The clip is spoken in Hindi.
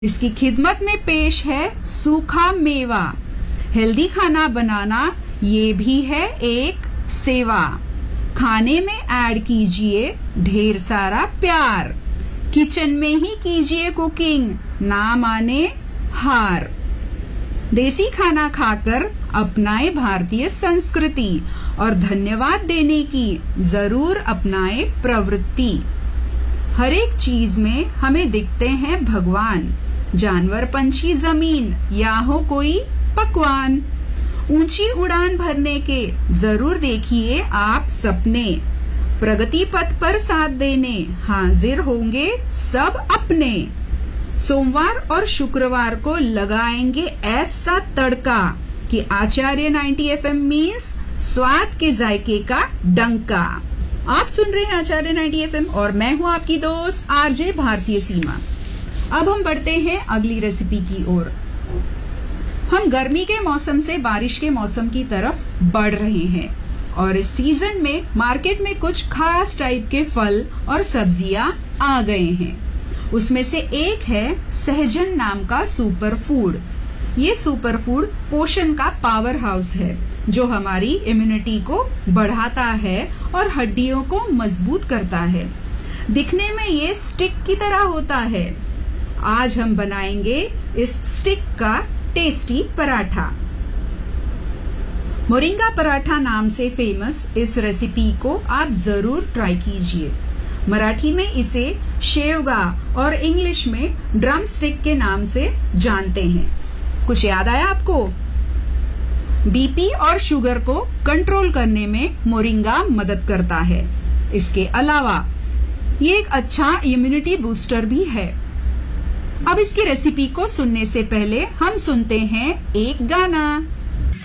इसकी खिदमत में पेश है सूखा मेवा। हेल्दी खाना बनाना ये भी है एक सेवा। खाने में ऐड कीजिए ढेर सारा प्यार। किचन में ही कीजिए कुकिंग, ना माने हार। देसी खाना खाकर अपनाए भारतीय संस्कृति और धन्यवाद देने की जरूर अपनाए प्रवृत्ति। हर एक चीज में हमें दिखते हैं भगवान, जानवर पंछी जमीन या हो कोई पकवान। ऊंची उड़ान भरने के जरूर देखिए आप सपने। प्रगति पथ पर साथ देने हाजिर होंगे सब अपने। सोमवार और शुक्रवार को लगाएंगे ऐसा तड़का कि आचार्य 90 FM मीन्स स्वाद के जायके का डंका। आप सुन रहे हैं आचार्य 90 FM और मैं हूं आपकी दोस्त आरजे भारतीय सीमा। अब हम बढ़ते हैं अगली रेसिपी की ओर। हम गर्मी के मौसम से बारिश के मौसम की तरफ बढ़ रहे हैं और इस सीजन में मार्केट में कुछ खास टाइप के फल और सब्जियां आ गए हैं। उसमें से एक है सहजन नाम का सुपर फूड। ये सुपर फूड पोषण का पावर हाउस है जो हमारी इम्यूनिटी को बढ़ाता है और हड्डियों को मजबूत करता है। दिखने में ये स्टिक की तरह होता है। आज हम बनाएंगे इस स्टिक का टेस्टी पराठा। मोरिंगा पराठा नाम से फेमस इस रेसिपी को आप जरूर ट्राई कीजिए। मराठी में इसे शेवगा और इंग्लिश में ड्रम स्टिक के नाम से जानते हैं। कुछ याद आया आपको? बीपी और शुगर को कंट्रोल करने में मोरिंगा मदद करता है। इसके अलावा ये एक अच्छा इम्यूनिटी बूस्टर भी है। अब इसकी रेसिपी को सुनने से पहले हम सुनते हैं एक गाना।